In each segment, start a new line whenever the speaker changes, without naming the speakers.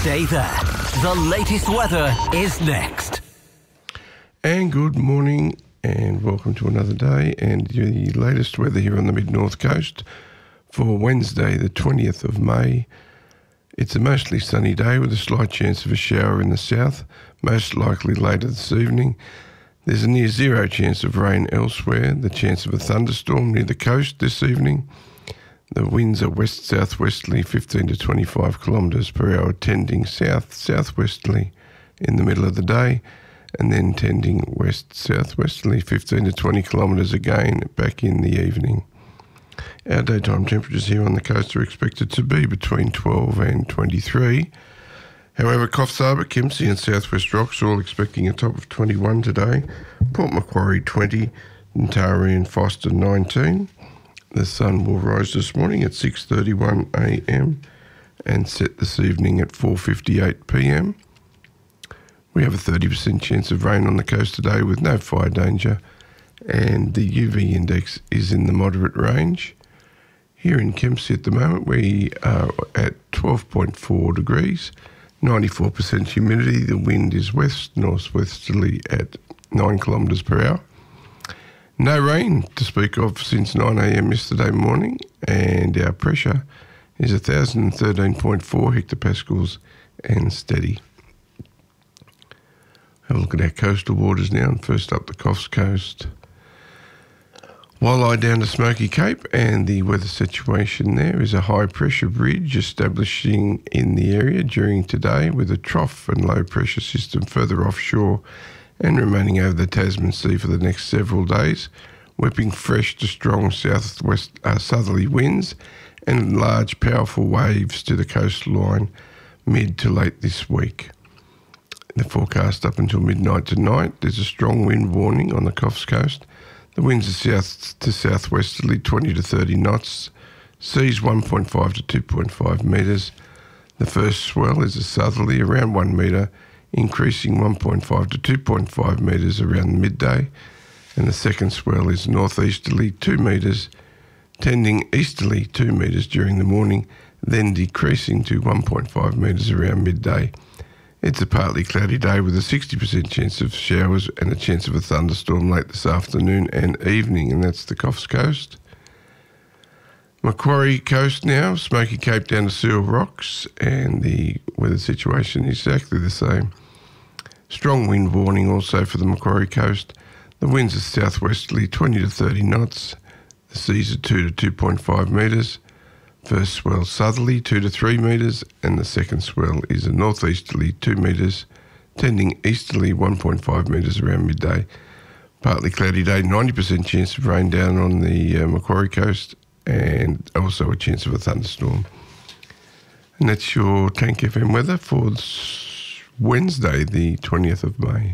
Stay there. The latest weather is next.
And good morning and welcome to another day and the latest weather here on the mid-north coast for Wednesday the 20th of May. It's a mostly sunny day with a slight chance of a shower in the south, most likely later this evening. There's a near zero chance of rain elsewhere, the chance of a thunderstorm near the coast this evening. The winds are west-southwesterly 15 to 25 kilometres per hour, tending south-southwesterly in the middle of the day, and then tending west-southwesterly 15 to 20 kilometres again back in the evening. Our daytime temperatures here on the coast are expected to be between 12 and 23. However, Coffs Harbour, Kempsey and South West Rocks are all expecting a top of 21 today. Port Macquarie 20, and Taree and Foster 19. The sun will rise this morning at 6:31 a.m. and set this evening at 4:58 p.m. We have a 30% chance of rain on the coast today with no fire danger, and the UV index is in the moderate range. Here in Kempsey at the moment we are at 12.4 degrees, 94% humidity. The wind is west-northwesterly at 9 kilometres per hour. No rain to speak of since 9 a.m. yesterday morning, and our pressure is 1,013.4 hectopascals and steady. Have a look at our coastal waters now, and first up the Coffs Coast. Walleye down to Smoky Cape, and the weather situation there is a high pressure bridge establishing in the area during today with a trough and low pressure system further offshore and remaining over the Tasman Sea for the next several days, whipping fresh to strong southwest southerly winds and large powerful waves to the coastline mid to late this week. The forecast up until midnight tonight, there's a strong wind warning on the Coffs Coast. The winds are south to southwesterly 20 to 30 knots, seas 1.5 to 2.5 metres. The first swell is a southerly around 1 metre, increasing 1.5 to 2.5 metres around midday, and the second swell is northeasterly 2 metres, tending easterly 2 metres during the morning, then decreasing to 1.5 metres around midday. It's a partly cloudy day with a 60% chance of showers and a chance of a thunderstorm late this afternoon and evening, and that's the Coffs Coast. Macquarie Coast now, Smoky Cape down to Seal Rocks, and the weather situation is exactly the same. Strong wind warning also for the Macquarie Coast. The winds are southwesterly 20 to 30 knots. The seas are 2 to 2.5 metres. First swell southerly 2 to 3 metres, and the second swell is a northeasterly 2 metres, tending easterly 1.5 metres around midday. Partly cloudy day, 90% chance of rain down on the Macquarie Coast, and also a chance of a thunderstorm. And that's your Tank FM weather for Wednesday, the 20th of May.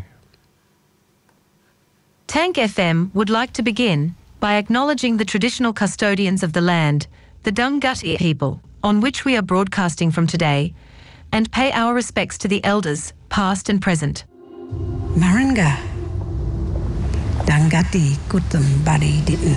Tank FM would like to begin by acknowledging the traditional custodians of the land, the Dunghutti people, on which we are broadcasting from today, and pay our respects to the elders, past and present.
Maranga, Dunghutti kutum bari ditten.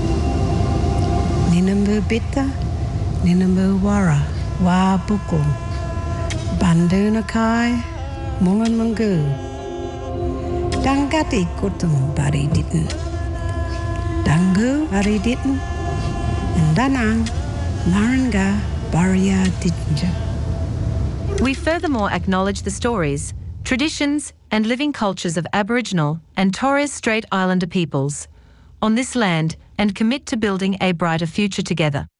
Ninambu bitta, Ninambu wara, wa buku, Bandunakai, Mungan Mungu. Dunghutti kutum bari ditten. Dungu bari ditten. And Danang, Maranga, Baria Ditja.
We furthermore acknowledge the stories, traditions, and living cultures of Aboriginal and Torres Strait Islander peoples on this land and commit to building a brighter future together.